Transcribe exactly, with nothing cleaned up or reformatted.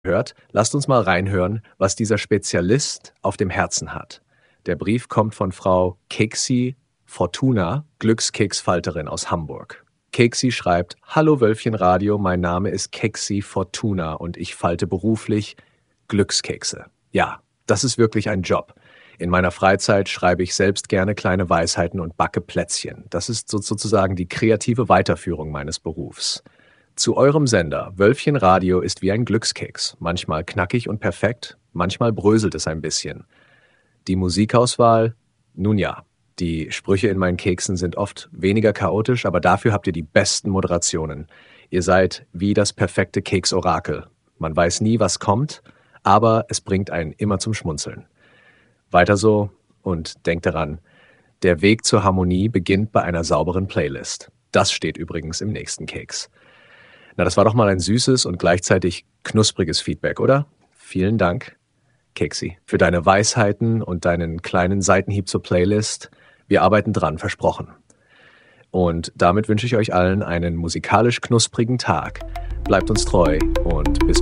hört, lasst uns mal reinhören, was dieser Spezialist auf dem Herzen hat. Der Brief kommt von Frau Keksi Fortuna, Glückskeksfalterin aus Hamburg. Keksi schreibt: Hallo Wölfchen-Radio, mein Name ist Keksi Fortuna und ich falte beruflich Glückskekse. Ja, das ist wirklich ein Job. In meiner Freizeit schreibe ich selbst gerne kleine Weisheiten und backe Plätzchen. Das ist so sozusagen die kreative Weiterführung meines Berufs. Zu eurem Sender. Wölfchen Radio ist wie ein Glückskeks. Manchmal knackig und perfekt, manchmal bröselt es ein bisschen. Die Musikauswahl? Nun ja, die Sprüche in meinen Keksen sind oft weniger chaotisch, aber dafür habt ihr die besten Moderationen. Ihr seid wie das perfekte Keksorakel. Man weiß nie, was kommt, aber es bringt einen immer zum Schmunzeln. Weiter so und denkt daran, der Weg zur Harmonie beginnt bei einer sauberen Playlist. Das steht übrigens im nächsten Keks. Na, das war doch mal ein süßes und gleichzeitig knuspriges Feedback, oder? Vielen Dank, Keksi, für deine Weisheiten und deinen kleinen Seitenhieb zur Playlist. Wir arbeiten dran, versprochen. Und damit wünsche ich euch allen einen musikalisch knusprigen Tag. Bleibt uns treu und bis